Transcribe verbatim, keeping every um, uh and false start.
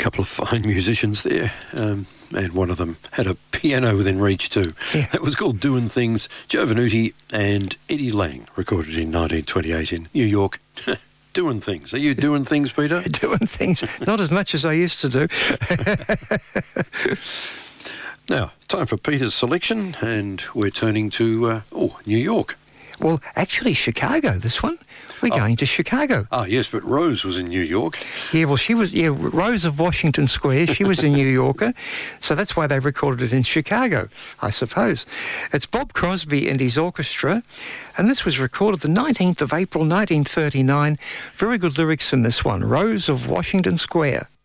couple of fine musicians there, um, and one of them had a piano within reach too. Yeah. It was called Doing Things. Joe Venuti and Eddie Lang recorded in nineteen twenty-eight in New York. Doing things. Are you doing things, Peter? Doing things, not as much as I used to do. Now, time for Peter's selection, and we're turning to, uh, oh, New York. Well, actually, Chicago, this one. We're Oh. going to Chicago. Ah, yes, but Rose was in New York. Yeah, well, she was, yeah, Rose of Washington Square. She was a New Yorker. So that's why they recorded it in Chicago, I suppose. It's Bob Crosby and his orchestra. And this was recorded the nineteenth of April, nineteen thirty-nine. Very good lyrics in this one. Rose of Washington Square.